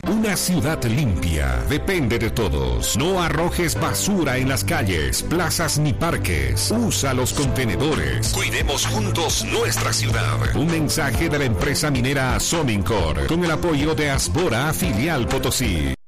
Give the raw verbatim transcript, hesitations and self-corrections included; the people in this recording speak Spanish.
Una ciudad limpia depende de todos. No arrojes basura en las calles, plazas ni parques. Usa los contenedores. Cuidemos juntos nuestra ciudad. Un mensaje de la empresa minera Somincor con el apoyo de Asbora Filial Potosí.